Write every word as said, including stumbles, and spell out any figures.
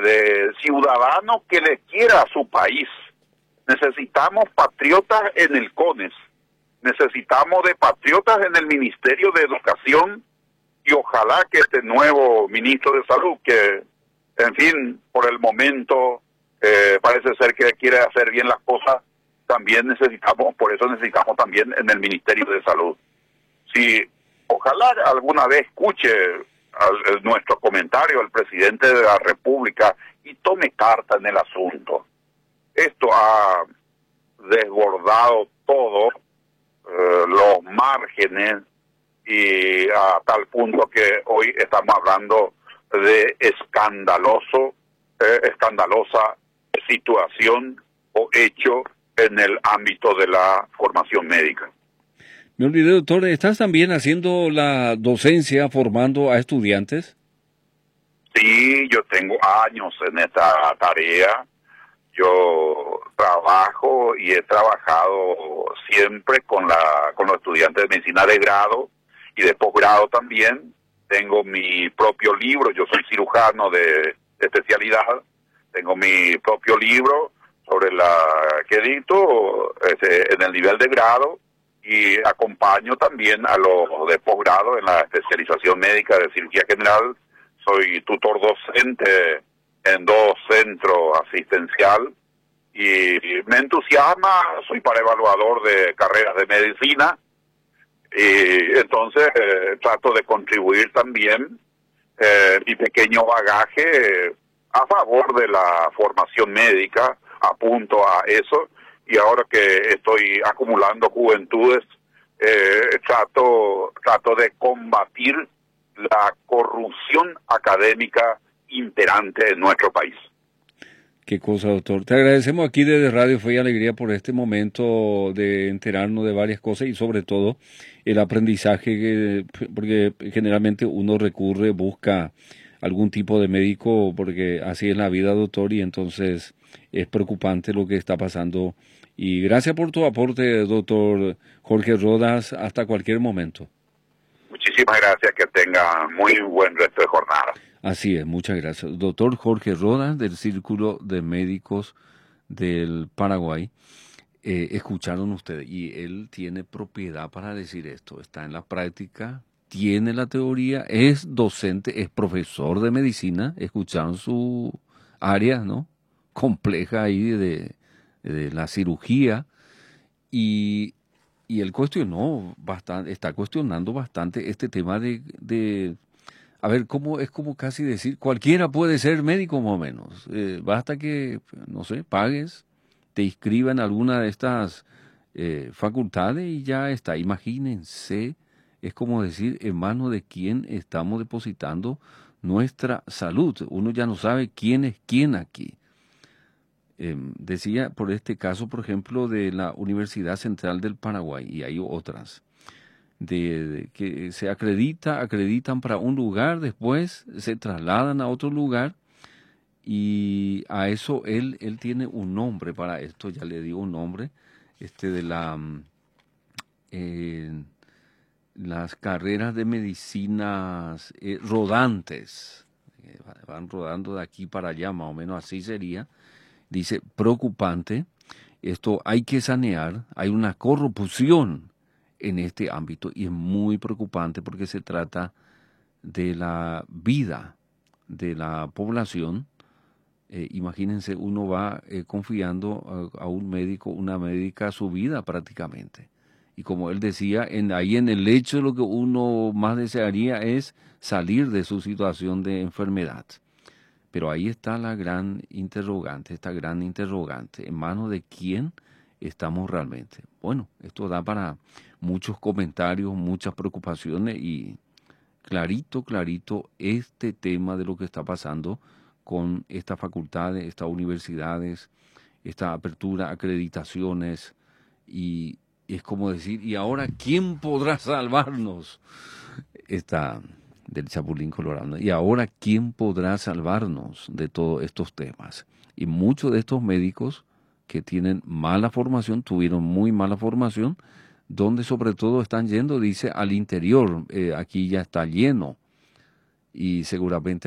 de ciudadano que le quiera a su país. Necesitamos patriotas en el CONES, necesitamos de patriotas en el Ministerio de Educación, y ojalá que este nuevo ministro de Salud, que en fin, por el momento eh, parece ser que quiere hacer bien las cosas, también necesitamos, por eso necesitamos también en el Ministerio de Salud. Si ojalá alguna vez escuche al, el, nuestro comentario al presidente de la República y tome carta en el asunto. Esto ha desbordado todo, eh, los márgenes, y a tal punto que hoy estamos hablando de escandaloso, eh, escandalosa situación o hecho en el ámbito de la formación médica. Me olvidé, doctor, ¿estás también haciendo la docencia, formando a estudiantes? Sí, yo tengo años en esta tarea. Yo trabajo y he trabajado siempre con la con los estudiantes de medicina de grado y de posgrado también. Tengo mi propio libro, yo soy cirujano de, de especialidad, tengo mi propio libro sobre la que edito este, en el nivel de grado, y acompaño también a los de posgrado en la especialización médica de cirugía general. Soy tutor docente en dos centros asistencial y me entusiasma, soy paraevaluador de carreras de medicina, y entonces eh, trato de contribuir también eh, mi pequeño bagaje eh, a favor de la formación médica, apunto a eso, y ahora que estoy acumulando juventudes, eh, trato, trato de combatir la corrupción académica imperante en nuestro país. Qué cosa, doctor. Te agradecemos aquí desde Radio Fe y Alegría por este momento de enterarnos de varias cosas y sobre todo el aprendizaje, que, porque generalmente uno recurre, busca algún tipo de médico, porque así es la vida, doctor, y entonces es preocupante lo que está pasando. Y gracias por tu aporte, doctor Jorge Rodas, hasta cualquier momento. Muchísimas gracias, que tengan muy buen resto de jornada. Así es, muchas gracias. Doctor Jorge Rodas, del Círculo de Médicos del Paraguay. Eh, escucharon ustedes, y él tiene propiedad para decir esto, está en la práctica, tiene la teoría, es docente, es profesor de medicina, escucharon su área, ¿no?, compleja ahí de, de la cirugía, y, y él cuestionó bastante, está cuestionando bastante este tema de, de a ver, cómo es como casi decir, cualquiera puede ser médico más o menos, eh, basta que, no sé, pagues, te inscriban en alguna de estas eh, facultades y ya está. Imagínense, es como decir, en manos de quién estamos depositando nuestra salud. Uno ya no sabe quién es quién aquí. Eh, decía por este caso, por ejemplo, de la Universidad Central del Paraguay, y hay otras, de, de que se acredita, acreditan para un lugar, después se trasladan a otro lugar, y a eso él él tiene un nombre para esto, ya le digo un nombre, este de la eh, las carreras de medicinas eh, rodantes, eh, van rodando de aquí para allá, más o menos así sería. Dice, preocupante, esto hay que sanear, hay una corrupción en este ámbito y es muy preocupante porque se trata de la vida de la población. Eh, imagínense, uno va eh, confiando a, a un médico, una médica, su vida prácticamente. Y como él decía, en, ahí en el hecho lo que uno más desearía es salir de su situación de enfermedad. Pero ahí está la gran interrogante, esta gran interrogante, ¿en manos de quién estamos realmente? Bueno, esto da para muchos comentarios, muchas preocupaciones y clarito, clarito este tema de lo que está pasando con estas facultades, estas universidades, esta apertura, acreditaciones, y es como decir, ¿y ahora quién podrá salvarnos? Esta del Chapulín Colorado. ¿Y ahora quién podrá salvarnos de todos estos temas? Y muchos de estos médicos que tienen mala formación, tuvieron muy mala formación, donde sobre todo están yendo, dice, al interior, eh, aquí ya está lleno, y seguramente